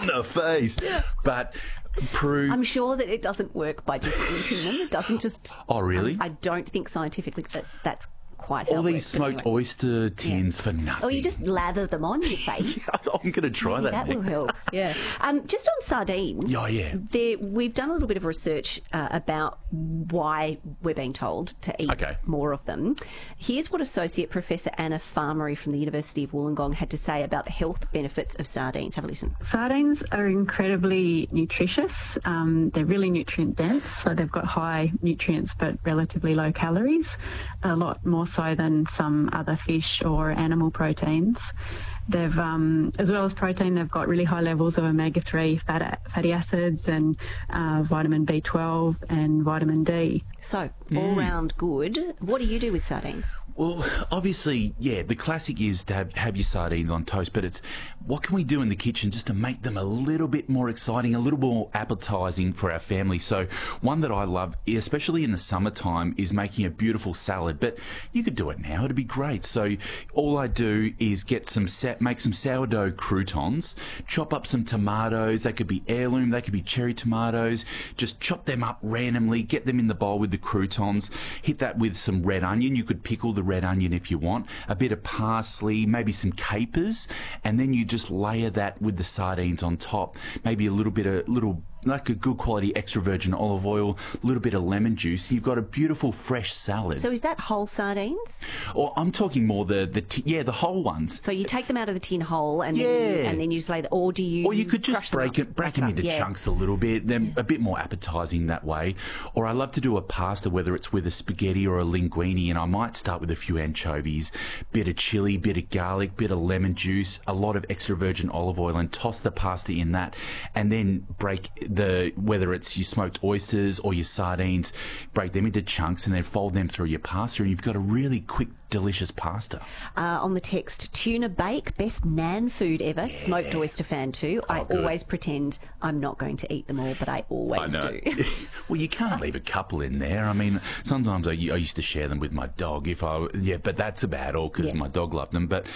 the face. But Prue... I'm sure that it doesn't work by just eating them. It doesn't just... Oh, really? I don't think scientifically that's quite all how it these works, smoked anyway. oyster tins for nothing. Or you just lather them on your face. I'm going to try that. That will help. Yeah. Just on sardines. Oh, yeah. We've done a little bit of research about why we're being told to eat more of them. Here's what Associate Professor Anna Farmery from the University of Wollongong had to say about the health benefits of sardines. Have a listen. Sardines are incredibly nutritious. They're really nutrient dense, so they've got high nutrients but relatively low calories, a lot more so than some other fish or animal proteins. They've, as well as protein, they've got really high levels of omega-3 fatty acids and vitamin B12 and vitamin D. So, all round good. What do you do with sardines? Well, obviously, yeah, the classic is to have your sardines on toast, but it's what can we do in the kitchen just to make them a little bit more exciting, a little more appetising for our family? So one that I love, especially in the summertime, is making a beautiful salad, but you could do it now. It'd be great. So all I do is get make some sourdough croutons, chop up some tomatoes. They could be heirloom, they could be cherry tomatoes. Just chop them up randomly, get them in the bowl with the croutons, hit that with some red onion. You could pickle the red onion if you want, a bit of parsley, maybe some capers, and then you just layer that with the sardines on top. Maybe a little like a good quality extra virgin olive oil, a little bit of lemon juice. You've got a beautiful fresh salad. So is that whole sardines? Or I'm talking more the whole ones. So you take them out of the tin whole and then you just lay or do you? Or you could just break them into chunks a little bit. They're a bit more appetising that way. Or I love to do a pasta, whether it's with a spaghetti or a linguine, and I might start with a few anchovies, bit of chilli, bit of garlic, bit of lemon juice, a lot of extra virgin olive oil, and toss the pasta in that, and then break whether it's your smoked oysters or your sardines, break them into chunks and then fold them through your pasta, and you've got a really quick, delicious pasta. On the text, tuna bake, best nan food ever. Yeah. Smoked oyster fan too. I always pretend I'm not going to eat them all, but I always do. Well, you can't leave a couple in there. I mean, sometimes I used to share them with my dog but that's about all because my dog loved them. But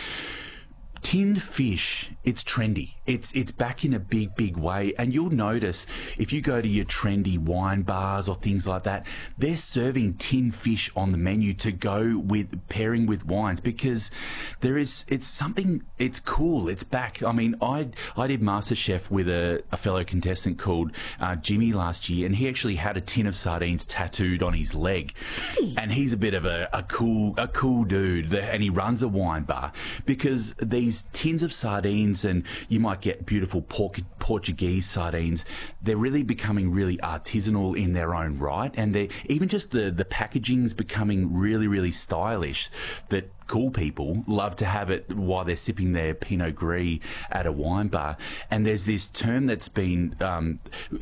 tinned fish, it's trendy. It's back in a big way, and you'll notice if you go to your trendy wine bars or things like that, they're serving tinned fish on the menu to go with pairing with wines, because it's cool. It's back. I mean, I did MasterChef with a fellow contestant called Jimmy last year, and he actually had a tin of sardines tattooed on his leg. And he's a bit of a cool dude, and he runs a wine bar, because these tins of sardines, and you might get beautiful Portuguese sardines, they're really becoming really artisanal in their own right, and even just the packaging's becoming really stylish, that cool people love to have it while they're sipping their Pinot Gris at a wine bar. And there's this term that's been a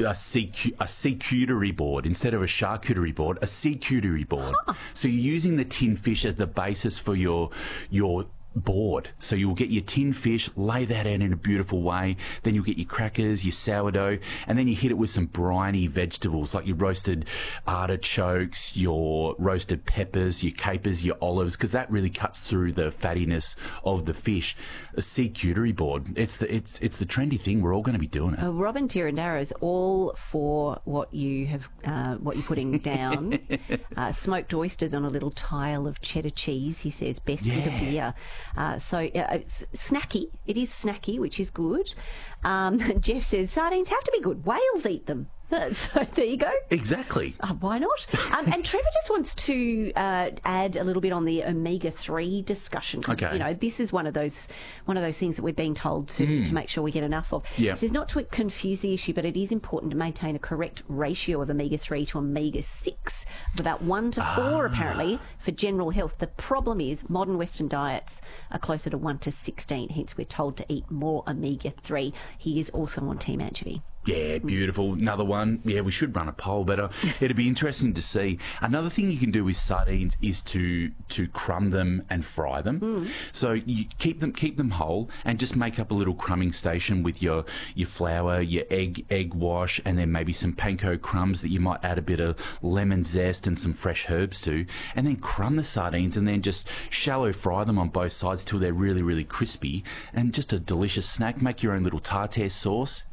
charcuterie board instead of a charcuterie board, a charcuterie board. So you're using the tin fish as the basis for your board. So you'll get your tin fish, lay that out in a beautiful way, then you'll get your crackers, your sourdough, and then you hit it with some briny vegetables like your roasted artichokes, your roasted peppers, your capers, your olives, because that really cuts through the fattiness of the fish. A charcuterie board, it's the trendy thing. We're all going to be doing it. Robin Tirandara is all for what you're putting down. Smoked oysters on a little tile of cheddar cheese, he says, best with a beer. It's snacky. It is snacky, which is good. Jeff says sardines have to be good. Whales eat them. So there you go. Exactly. Why not? And Trevor just wants to add a little bit on the omega-3 discussion. Okay. You know, this is one of those things that we're being told to make sure we get enough of. Yeah. He says not to confuse the issue, but it is important to maintain a correct ratio of omega-3 to omega-6 of about 1 to 4 apparently for general health. The problem is modern Western diets are closer to 1 to 16, hence we're told to eat more omega-3. He is also on Team Anchovy. Yeah, beautiful. Another one. Yeah, we should run a poll, but it'd be interesting to see. Another thing you can do with sardines is to crumb them and fry them. So you keep them whole, and just make up a little crumbing station with your flour, your egg wash, and then maybe some panko crumbs that you might add a bit of lemon zest and some fresh herbs to, and then crumb the sardines and then just shallow fry them on both sides till they're really crispy, and just a delicious snack. Make your own little tartare sauce.